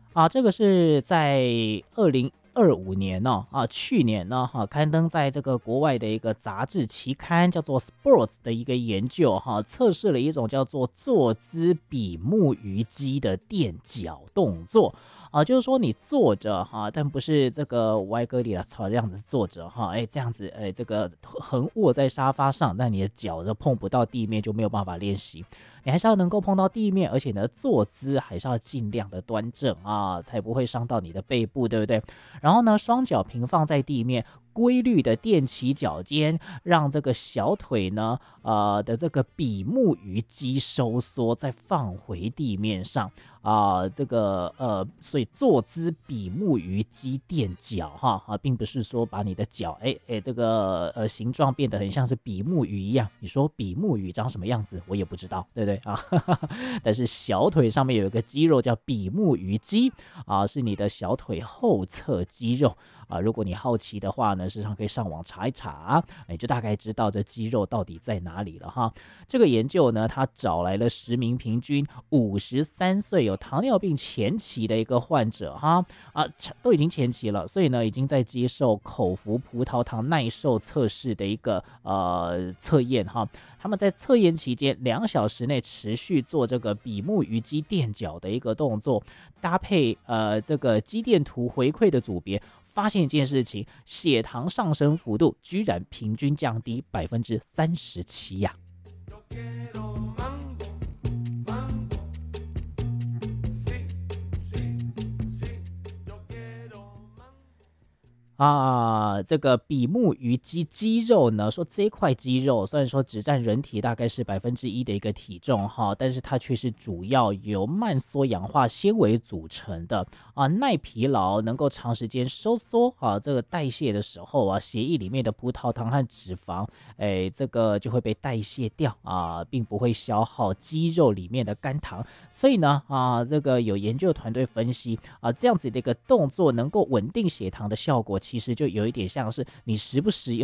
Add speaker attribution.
Speaker 1: 这个是在2025年去年呢刊登在这个国外的一个杂志期刊叫做《Sports》的一个研究测试了一种叫做坐姿比目鱼肌的垫脚动作。就是说你坐着但不是这个歪哥里朝这样子坐着这样子这个横卧在沙发上，但你的脚就碰不到地面，就没有办法练习。你还是要能够碰到地面，而且呢，坐姿还是要尽量的端正才不会伤到你的背部，对不对？然后呢，双脚平放在地面，规律的踮起脚尖，让这个小腿呢，的这个比目鱼肌收缩，再放回地面上。所以坐姿比目鱼肌垫脚并不是说把你的脚这个形状变得很像是比目鱼一样。你说比目鱼长什么样子，我也不知道，对不对但是小腿上面有一个肌肉叫比目鱼肌是你的小腿后侧肌肉如果你好奇的话呢，事实上可以上网查一查，就大概知道这肌肉到底在哪里了这个研究呢，他找来了10名平均53岁有糖尿病前期的一个患者都已经前期了，所以呢，已经在接受口服葡萄糖耐受测试的一个测验他们在测验期间2小时内持续做这个比目鱼肌垫脚的一个动作，搭配这个肌电图回馈的组别，发现一件事情，血糖上升幅度居然平均降低37%呀。这个比目鱼肌肌肉呢，说这一块肌肉虽然说只占人体大概是1%的一个体重但是它却是主要由慢缩氧化纤维组成的耐疲劳，能够长时间收缩这个代谢的时候血液里面的葡萄糖和脂肪这个就会被代谢掉并不会消耗肌肉里面的肝糖。所以呢这个有研究团队分析这样子的一个动作能够稳定血糖的效果，其实就有一点像是你时不时